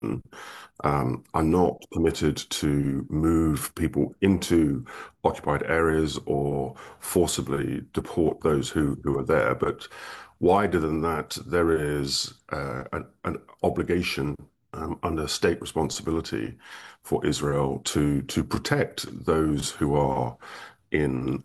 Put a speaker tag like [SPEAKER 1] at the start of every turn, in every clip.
[SPEAKER 1] are not permitted to move people into occupied areas or forcibly deport those who are there. But wider than that, there is an obligation under state responsibility for Israel to protect those who are in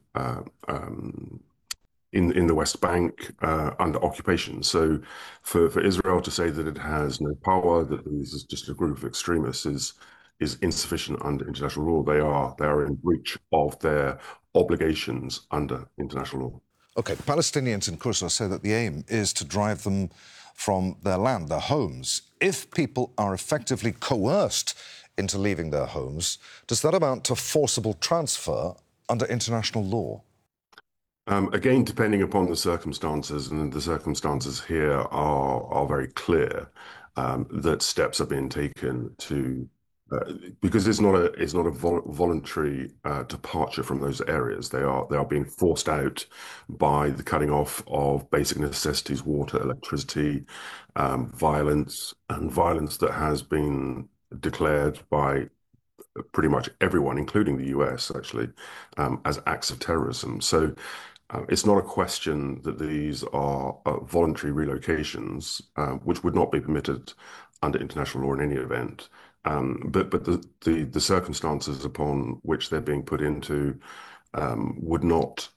[SPEAKER 1] in the West Bank under occupation. So for Israel to say that it has no power, that this is just a group of extremists is insufficient under international law. They are in breach of their obligations under international law.
[SPEAKER 2] Okay, Palestinians in Qusra say that the aim is to drive them from their land, their homes. If people are effectively coerced into leaving their homes, does that amount to forcible transfer under international law?
[SPEAKER 1] Again, depending upon the circumstances, and the circumstances here are very clear, that steps are being taken to because it's not a voluntary departure from those areas. They are being forced out by the cutting off of basic necessities, water, electricity, violence, and violence that has been declared by pretty much everyone, including the US, actually, as acts of terrorism. So it's not a question that these are voluntary relocations, which would not be permitted under international law in any event. But the circumstances upon which they're being put into would not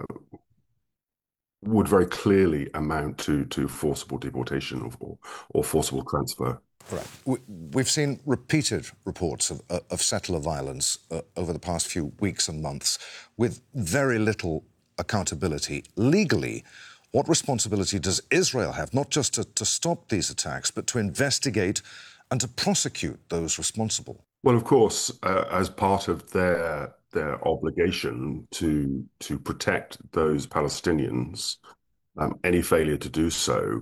[SPEAKER 1] would very clearly amount to forcible deportation or forcible transfer.
[SPEAKER 2] Right. We've seen repeated reports of settler violence over the past few weeks and months with very little accountability. Legally, what responsibility does Israel have, not just to stop these attacks, but to investigate and to prosecute those responsible?
[SPEAKER 1] Well, of course, as part of their obligation to protect those Palestinians, any failure to do so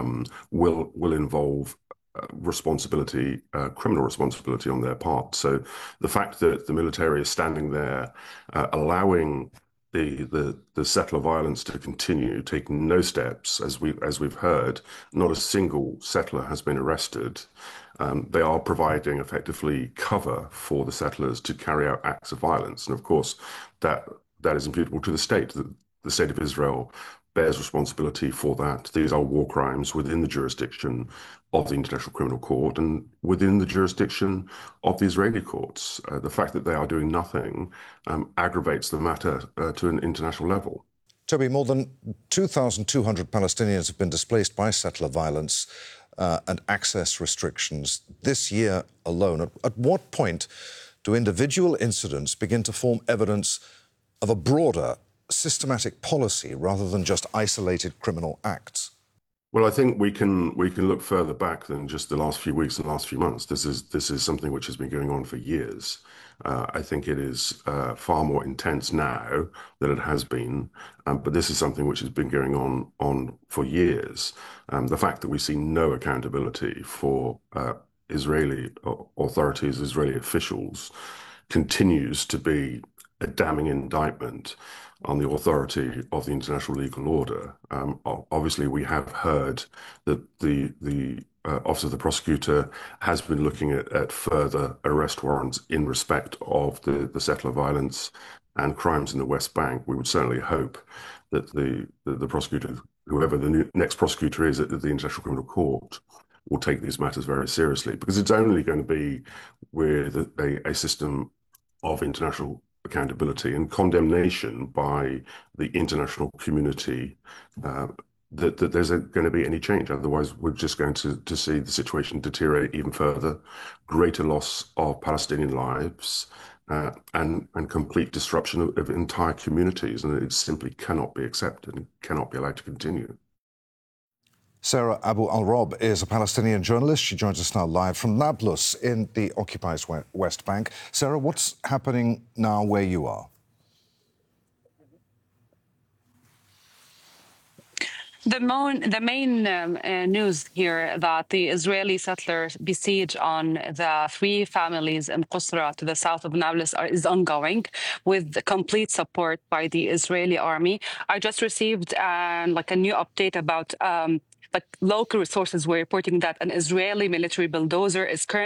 [SPEAKER 1] will involve responsibility, criminal responsibility on their part. So the fact that the military is standing there, allowing the settler violence to continue, taking no steps, as we've heard, not a single settler has been arrested. They are providing effectively cover for the settlers to carry out acts of violence, and of course that is imputable to the state. The state of Israel bears responsibility for that. These are war crimes within the jurisdiction of the International Criminal Court and within the jurisdiction of the Israeli courts. The fact that they are doing nothing aggravates the matter to an international level.
[SPEAKER 2] Toby, more than 2,200 Palestinians have been displaced by settler violence and access restrictions this year alone. At what point do individual incidents begin to form evidence of a broader systematic policy rather than just isolated criminal acts?
[SPEAKER 1] Well, I think we can look further back than just the last few weeks and last few months. This is something which has been going on for years. I think it is far more intense now than it has been, but this is something which has been going on for years. The fact that we see no accountability for Israeli authorities, Israeli officials, continues to be a damning indictment on the authority of the international legal order. Obviously, we have heard that the Office of the Prosecutor has been looking at further arrest warrants in respect of the settler violence and crimes in the West Bank. We would certainly hope that the prosecutor, whoever the next prosecutor is at the International Criminal Court, will take these matters very seriously, because it's only going to be with a system of international accountability and condemnation by the international community that there's going to be any change. Otherwise, we're just going to see the situation deteriorate even further, greater loss of Palestinian lives, and complete disruption of entire communities. And it simply cannot be accepted and cannot be allowed to continue.
[SPEAKER 2] Sarah Abu al-Rob is a Palestinian journalist. She joins us now live from Nablus in the occupied West Bank. Sarah, what's happening now where you are?
[SPEAKER 3] The main news here that the Israeli settlers besiege on the 3 families in Qusra to the south of Nablus is ongoing, with complete support by the Israeli army. I just received a new update about but local sources were reporting that an Israeli military bulldozer is currently